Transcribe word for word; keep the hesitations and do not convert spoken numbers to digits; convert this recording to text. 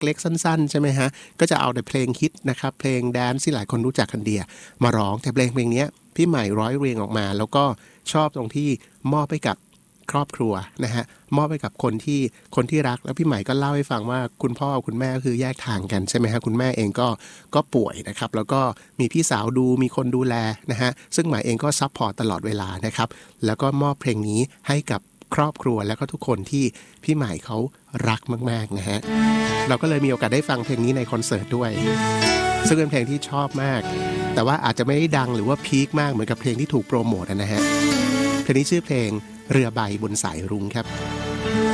ล็กๆสั้นๆใช่ไหมฮะก็จะเอาแต่เพลงฮิตนะครับเพลงแดนซ์ที่หลายคนรู้จักกันเดียมาร้องแต่เพลงเพลงนี้พี่ใหม่ร้อยเรียงออกมาแล้วก็ชอบตรงที่มอบให้กับครอบครัวนะฮะมอบให้กับคนที่คนที่รักแล้วพี่ใหม่ก็เล่าให้ฟังว่าคุณพ่อคุณแม่ก็คือแยกทางกันใช่ไหมฮะคุณแม่เองก็ก็ป่วยนะครับแล้วก็มีพี่สาวดูมีคนดูแลนะฮะซึ่งใหม่เองก็ซัพพอร์ตตลอดเวลานะครับแล้วก็มอบเพลงนี้ให้กับครอบครัวแล้วก็ทุกคนที่พี่ใหม่เขารักมากๆนะฮะเราก็เลยมีโอกาสได้ฟังเพลงนี้ในคอนเสิร์ตด้วยซึ่งเป็นเพลงที่ชอบมากแต่ว่าอาจจะไม่ได้ดังหรือว่าพีคมากเหมือนกับเพลงที่ถูกโปรโมทนะฮะเพลงนี้ชื่อเพลงเรือใบบนสายรุ้งครับ